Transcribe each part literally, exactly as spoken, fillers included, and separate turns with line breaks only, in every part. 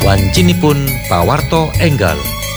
Wancinipun Pawarto Enggal.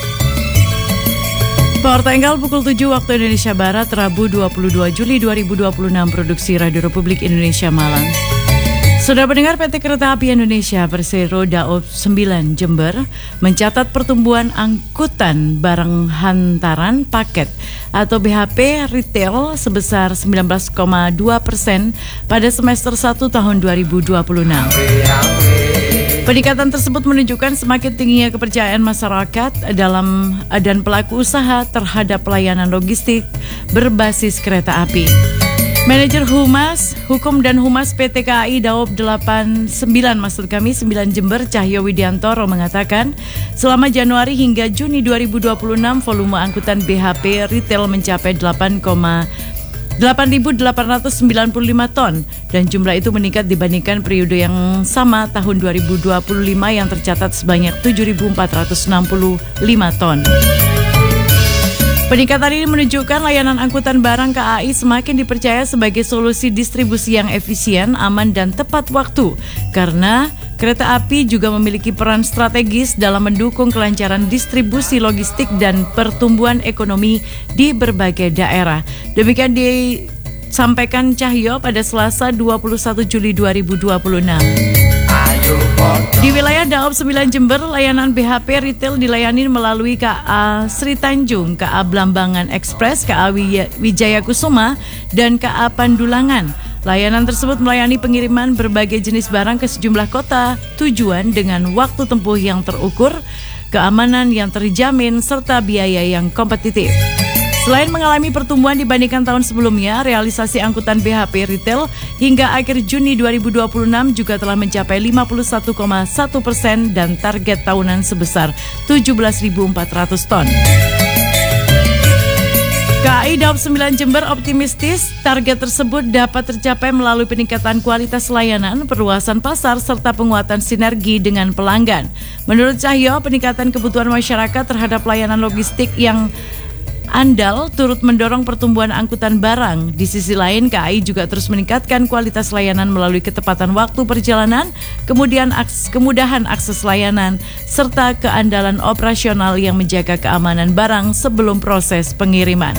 Pawarto Enggal pukul tujuh waktu Indonesia Barat, Rabu dua puluh dua Juli dua ribu dua puluh enam, produksi Radio Republik Indonesia Malang. Saudara pendengar, P T Kereta Api Indonesia Persero Daob sembilan Jember mencatat pertumbuhan angkutan barang hantaran paket atau B H P retail sebesar sembilan belas koma dua persen pada semester satu tahun dua ribu dua puluh enam. Peningkatan tersebut menunjukkan semakin tingginya kepercayaan masyarakat dalam dan pelaku usaha terhadap pelayanan logistik berbasis kereta api. Manajer Humas, Hukum dan Humas P T K A I Daob delapan sembilan, maksud kami sembilan Jember, Cahyo Widiantoro mengatakan, selama Januari hingga Juni dua ribu dua puluh enam volume angkutan B H P retail mencapai delapan ribu delapan ratus sembilan puluh lima ton dan jumlah itu meningkat dibandingkan periode yang sama tahun dua ribu dua puluh lima yang tercatat sebanyak tujuh ribu empat ratus enam puluh lima ton. Peningkatan ini menunjukkan layanan angkutan barang K A I semakin dipercaya sebagai solusi distribusi yang efisien, aman, dan tepat waktu karena kereta api juga memiliki peran strategis dalam mendukung kelancaran distribusi logistik dan pertumbuhan ekonomi di berbagai daerah. Demikian disampaikan Cahyo pada Selasa dua puluh satu Juli dua ribu dua puluh enam. Di wilayah Daob sembilan Jember, layanan B H P retail dilayani melalui K A Sri Tanjung, K A Blambangan Express, K A Wijaya Kusuma, dan K A Pandulangan. Layanan tersebut melayani pengiriman berbagai jenis barang ke sejumlah kota tujuan dengan waktu tempuh yang terukur, keamanan yang terjamin, serta biaya yang kompetitif. Selain mengalami pertumbuhan dibandingkan tahun sebelumnya, realisasi angkutan B H P retail hingga akhir Juni dua ribu dua puluh enam juga telah mencapai lima puluh satu koma satu persen dan target tahunan sebesar tujuh belas ribu empat ratus ton. K A I Daob sembilan Jember optimistis target tersebut dapat tercapai melalui peningkatan kualitas layanan, perluasan pasar, serta penguatan sinergi dengan pelanggan. Menurut Cahyo, peningkatan kebutuhan masyarakat terhadap layanan logistik yang andal turut mendorong pertumbuhan angkutan barang. Di sisi lain, K A I juga terus meningkatkan kualitas layanan melalui ketepatan waktu perjalanan, kemudian aks, kemudahan akses layanan, serta keandalan operasional yang menjaga keamanan barang sebelum proses pengiriman.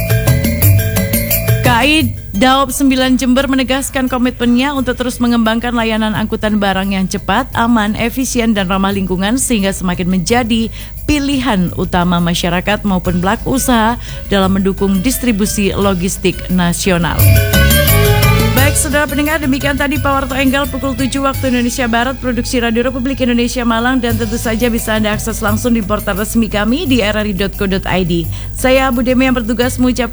K A I Daob sembilan Jember menegaskan komitmennya untuk terus mengembangkan layanan angkutan barang yang cepat, aman, efisien, dan ramah lingkungan sehingga semakin menjadi pilihan utama masyarakat maupun pelaku usaha dalam mendukung distribusi logistik nasional. Baik, saudara pendengar, demikian tadi Pawarto Enggal pukul tujuh waktu Indonesia Barat, produksi Radio Republik Indonesia Malang, dan tentu saja bisa Anda akses langsung di portal resmi kami di r r i dot co dot i d. Saya Abu Demi yang bertugas mengucapkan